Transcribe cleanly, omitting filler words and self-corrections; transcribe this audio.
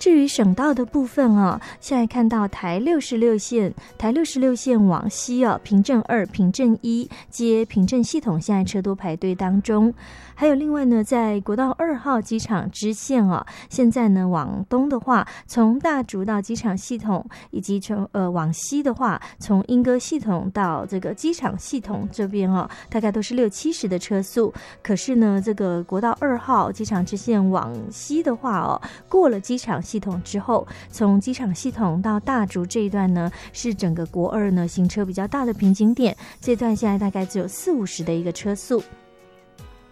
至于省道的部分啊，现在看到台66线往西啊，平镇2、平镇1接平镇系统，现在车多排队当中。还有另外呢，在国道2号机场支线啊，现在呢往东的话，从大竹到机场系统，以及往西的话，从莺歌系统到这个机场系统这边啊，大概都是60-70的车速。可是呢，这个国道2号机场支线往西的话哦，过了机场系统之后，从机场系统到大竹这一段呢，是整个国2呢行车比较大的瓶颈点，这段现在大概只有40-50的一个车速。